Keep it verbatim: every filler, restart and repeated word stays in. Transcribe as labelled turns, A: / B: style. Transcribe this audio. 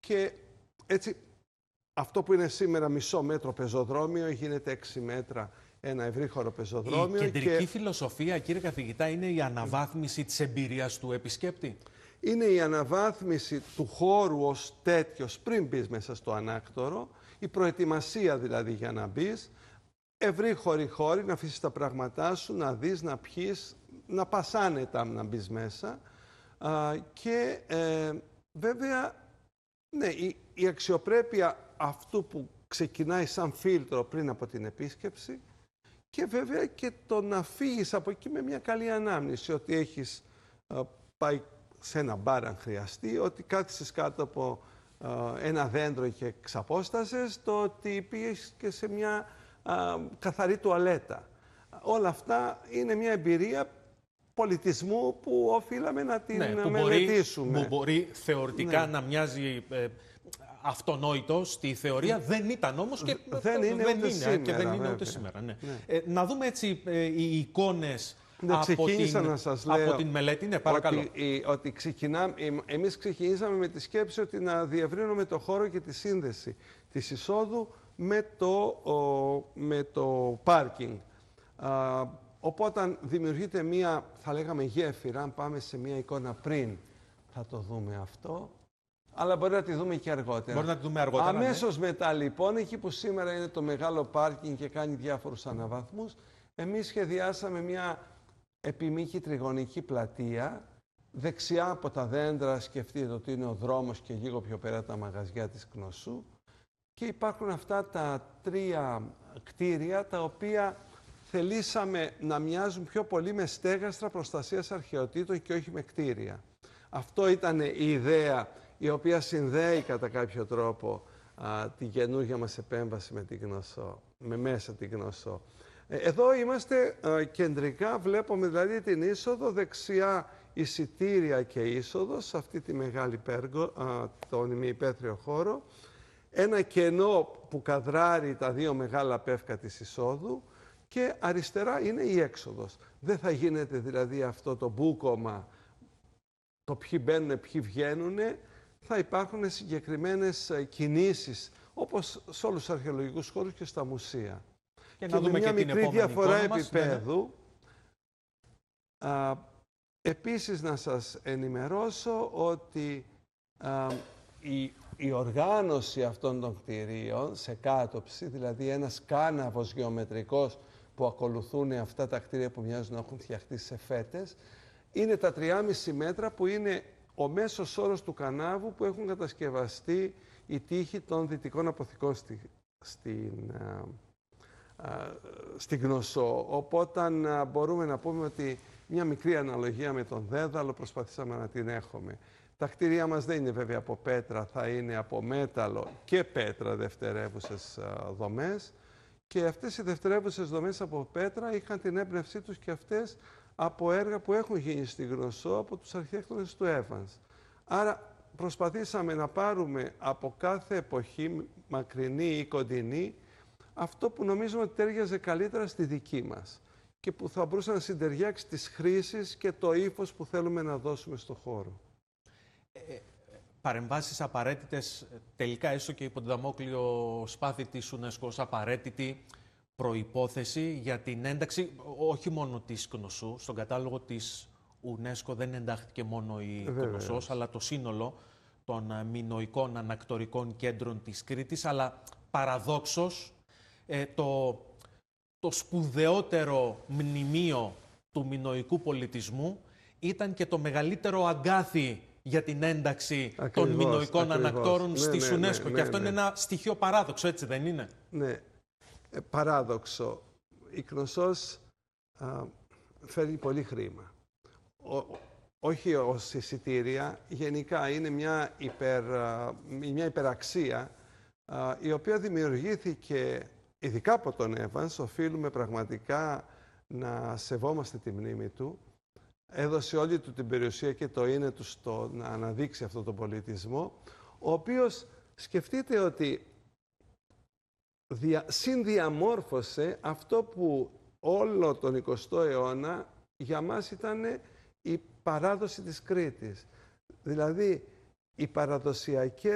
A: Και έτσι αυτό που είναι σήμερα μισό μέτρο πεζοδρόμιο γίνεται έξι μέτρα ένα ευρύχωρο πεζοδρόμιο.
B: Η κεντρική
A: και...
B: φιλοσοφία, κύριε καθηγητά, είναι η αναβάθμιση της εμπειρίας του επισκέπτη.
A: Είναι η αναβάθμιση του χώρου ως τέτοιος πριν μπεις μέσα στο ανάκτορο, η προετοιμασία δηλαδή για να μπεις, ευρύχωροι χώροι, να αφήσεις τα πράγματά σου, να δεις, να πιείς, να πας άνετα να μπεις μέσα. Α, και ε, βέβαια, ναι, η, η αξιοπρέπεια αυτού που ξεκινάει σαν φίλτρο πριν από την επίσκεψη και βέβαια και το να φύγεις από εκεί με μια καλή ανάμνηση, ότι έχεις α, πάει σε ένα μπαρ αν χρειαστεί, ότι κάθισες κάτω από α, ένα δέντρο και ξαπόστασες, το ότι πήγες και σε μια α, καθαρή τουαλέτα. Όλα αυτά είναι μια εμπειρία πολιτισμού που οφείλαμε να την
B: ναι, που
A: μελετήσουμε.
B: Μπορεί, που μπορεί θεωρητικά
A: ναι.
B: να μοιάζει ε, αυτονόητο στη θεωρία, δεν ήταν όμως και
A: δεν είναι,
B: δεν
A: ούτε,
B: είναι,
A: σήμερα,
B: και δεν είναι ούτε σήμερα. Ναι. Ναι. Ε, να δούμε έτσι ε, οι εικόνες
A: ναι,
B: από, την,
A: να σας λέω
B: από την μελέτη. Ναι, παρακαλώ.
A: Ότι, ότι ξεκινά, εμείς ξεκινήσαμε με τη σκέψη ότι να διευρύνουμε το χώρο και τη σύνδεση της εισόδου με το, ο, με το πάρκινγκ. Α, οπότε δημιουργείται μία, θα λέγαμε, γέφυρα. Αν πάμε σε μία εικόνα πριν, θα το δούμε αυτό. Αλλά μπορεί να τη δούμε και αργότερα.
B: Μπορεί να τη δούμε αργότερα.
A: Αμέσως
B: ναι.
A: μετά, λοιπόν, εκεί που σήμερα είναι το μεγάλο πάρκινγκ και κάνει διάφορους αναβαθμούς, εμείς σχεδιάσαμε μία επιμήκη τριγωνική πλατεία. Δεξιά από τα δέντρα, σκεφτείτε ότι είναι ο δρόμος και λίγο πιο πέρα τα μαγαζιά της Κνωσού. Και υπάρχουν αυτά τα τρία κτίρια, τα οποία θελήσαμε να μοιάζουν πιο πολύ με στέγαστρα προστασίας αρχαιοτήτων και όχι με κτίρια. Αυτό ήταν η ιδέα η οποία συνδέει κατά κάποιο τρόπο α, τη καινούργια μας επέμβαση με την Κνωσό, με μέσα την Κνωσό. Ε, εδώ είμαστε α, κεντρικά, βλέπουμε δηλαδή την είσοδο, δεξιά εισιτήρια και είσοδος, σε αυτή τη μεγάλη πέργο, α, τον ημιυπαίθριο χώρο. Ένα κενό που καδράρει τα δύο μεγάλα πεύκα της εισόδου και αριστερά είναι η έξοδος. Δεν θα γίνεται δηλαδή αυτό το μπούκομα, το ποιοι μπαίνουν, ποιοι βγαίνουν. Θα υπάρχουν συγκεκριμένες κινήσεις, όπως σε όλους τους αρχαιολογικούς χώρους και στα μουσεία.
B: Και,
A: και
B: να δούμε
A: με μια
B: και
A: μικρή
B: την
A: διαφορά
B: Μας,
A: επίπεδου. Ναι. Α, επίσης να σας ενημερώσω ότι α, η, η οργάνωση αυτών των κτηρίων σε κάτωψη, δηλαδή ένας κάναβος γεωμετρικός που ακολουθούν αυτά τα κτίρια που μοιάζουν να έχουν φτιαχτεί σε φέτες, είναι τα τριάμισι μέτρα που είναι ο μέσος όρος του κανάβου που έχουν κατασκευαστεί οι τοίχοι των δυτικών αποθηκών στη, στην, α, α, στην Κνωσό. Οπότε α, μπορούμε να πούμε ότι μια μικρή αναλογία με τον Δέδαλο προσπαθήσαμε να την έχουμε. Τα κτίρια μας δεν είναι βέβαια από πέτρα, θα είναι από μέταλλο και πέτρα δευτερεύουσες α, δομές. Και αυτές οι δευτερεύουσες δομές από πέτρα είχαν την έμπνευσή τους και αυτές από έργα που έχουν γίνει στην Κνωσό από τους αρχιτέκτονες του Evans. Άρα προσπαθήσαμε να πάρουμε από κάθε εποχή, μακρινή ή κοντινή, αυτό που νομίζουμε ότι τέριαζε καλύτερα στη δική μας και που θα μπορούσε να συντεριάξει τις χρήσεις και το ύφος που θέλουμε να δώσουμε στο χώρο.
B: Ε, παρεμβάσεις απαραίτητες, τελικά έστω και υπό το δαμόκλειο σπάθη της UNESCO ως απαραίτητη προϋπόθεση για την ένταξη όχι μόνο της Κνωσού. Στον κατάλογο της UNESCO δεν εντάχθηκε μόνο η Κνωσός, αλλά το σύνολο των μινωικών ανακτορικών κέντρων της Κρήτης, αλλά παραδόξως ε, το, το σπουδαιότερο μνημείο του μινωικού πολιτισμού ήταν και το μεγαλύτερο αγκάθι για την ένταξη ακριβώς, των μινωικών ακριβώς. ανακτόρων ναι, στη
A: ναι,
B: UNESCO.
A: Ναι, ναι,
B: και αυτό
A: ναι.
B: είναι ένα στοιχείο παράδοξο, έτσι δεν είναι?
A: Ναι. Ε, παράδοξο. Η Κνωσός α, φέρνει πολύ χρήμα. Ο, όχι ως εισιτήρια, γενικά είναι μια, υπερ, α, μια υπεραξία α, η οποία δημιουργήθηκε ειδικά από τον Evans. Οφείλουμε πραγματικά να σεβόμαστε τη μνήμη του. Έδωσε όλη του την περιουσία και το είναι του στο να αναδείξει αυτόν τον πολιτισμό, ο οποίος σκεφτείτε ότι Δια, συνδιαμόρφωσε αυτό που όλο τον εικοστό αιώνα για μας ήταν η παράδοση της Κρήτης. Δηλαδή, οι παραδοσιακές